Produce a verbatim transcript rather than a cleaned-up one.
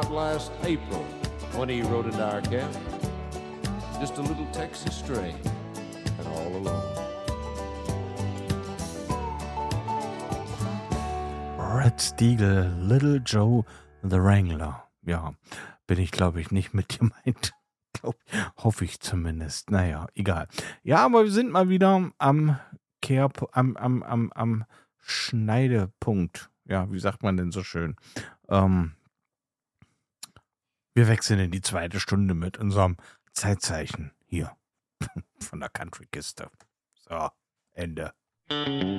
last April when he rode into our camp. Just a little Texas stray and all alone. Red Steagle, Little Joe the Wrangler. Ja, bin ich, glaube ich, nicht mit gemeint. Glaub, hoffe ich zumindest. Naja, egal. Ja, aber wir sind mal wieder am Kehr, am, am, am, am Schneidepunkt. Ja, wie sagt man denn so schön? Ähm, wir wechseln in die zweite Stunde mit unserem Zeitzeichen hier von der Country-Kiste. So, Ende.